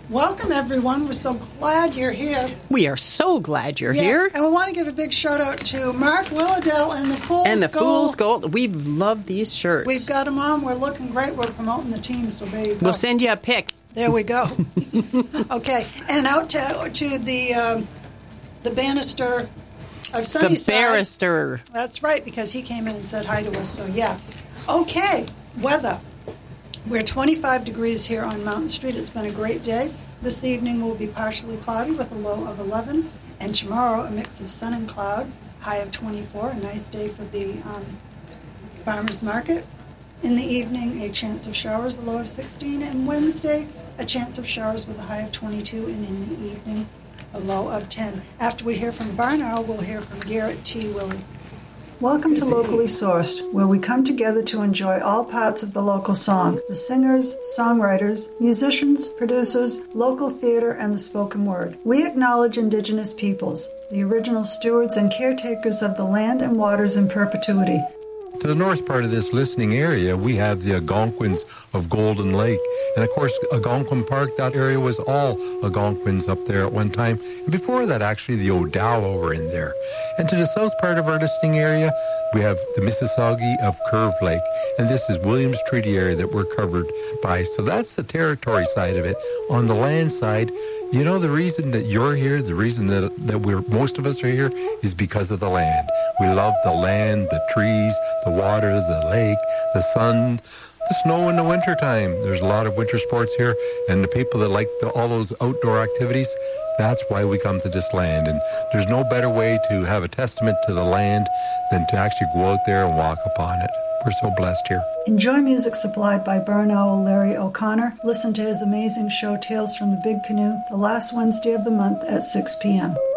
Welcome, everyone. We're so glad you're here. We are so glad you're here. And we want to give a big shout-out to Mark Willowdale and the Fool's Gold. And the Fool's Gold. We love these shirts. We've got them on. We're looking great. We're promoting the team, so there you go. We'll send you a pic. There we go. Okay. And out to the Bannister of Sunnyside. The barrister. That's right, because he came in and said hi to us, so yeah. Okay, weather. We're 25 degrees here on Mountain Street. It's been a great day. This evening will be partially cloudy with a low of 11. And tomorrow, a mix of sun and cloud, high of 24. A nice day for the farmers market. In the evening, a chance of showers, a low of 16. And Wednesday, a chance of showers with a high of 22. And in the evening, a low of 10. After we hear from Barn Owl, we'll hear from Garrett T. Willie. Welcome to Locally Sourced, where we come together to enjoy all parts of the local song, the singers, songwriters, musicians, producers, local theater, and the spoken word. We acknowledge Indigenous peoples, the original stewards and caretakers of the land and waters in perpetuity. To the north part of this listening area, we have the Algonquins of Golden Lake. And of course, Algonquin Park, that area was all Algonquins up there at one time. And before that, actually, the Odawa were in there. And to the south part of our listening area, we have the Mississauga of Curve Lake. And this is Williams Treaty area that we're covered by. So that's the territory side of it. On the land side, you know, the reason that you're here, the reason that most of us are here is because of the land. We love the land, the trees, the water, the lake, the sun, the snow in the wintertime. There's a lot of winter sports here, and the people that like all those outdoor activities, that's why we come to this land. And there's no better way to have a testament to the land than to actually go out there and walk upon it. We're so blessed here. Enjoy music supplied by Barn Owl Larry O'Connor. Listen to his amazing show, Tales from the Big Canoe, the last Wednesday of the month at 6 p.m.